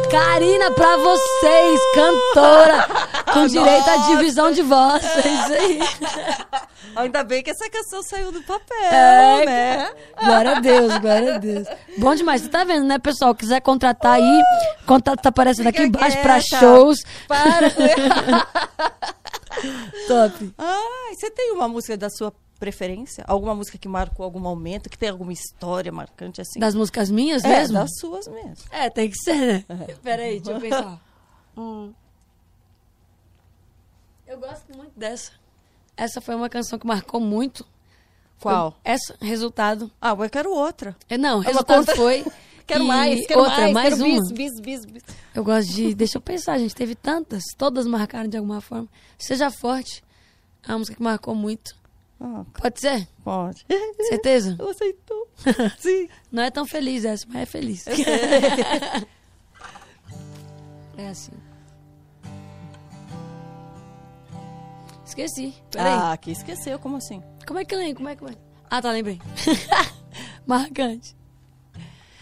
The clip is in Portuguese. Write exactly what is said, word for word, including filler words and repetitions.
Karina pra vocês, cantora, com direito à divisão de voz. É isso aí. Ainda bem que essa canção saiu do papel, É, né? Glória a Deus, glória a Deus. Bom demais, você tá vendo, né, pessoal? Quiser contratar aí, contato tá aparecendo aqui Fica embaixo pra quieta. shows. Para. Top. Ai, você tem uma música da sua preferência? Alguma música que marcou algum momento, que tem alguma história marcante assim? Das músicas minhas é, mesmo? das suas mesmo. É, tem que ser, né? Peraí, deixa eu pensar. Hum. Eu gosto muito dessa. Essa foi uma canção que marcou muito. Qual? Foi essa, Resultado. Ah, eu quero outra. É, Não, É uma Resultado conta- foi... Quero e mais, quero outra, mais, mais quero uma. bis, bis, bis, bis. Eu gosto de... Deixa eu pensar, gente. Teve tantas. Todas marcaram de alguma forma. Seja Forte. É uma música que marcou muito. Ah, Pode ser? pode. Certeza? Eu aceitou. Sim. Não é tão feliz essa, mas é feliz. É assim. Esqueci. Peraí. Ah, que esqueceu, como assim? Como é que eu lembro? Como é que vai? Ah, tá, lembrei. Marcante.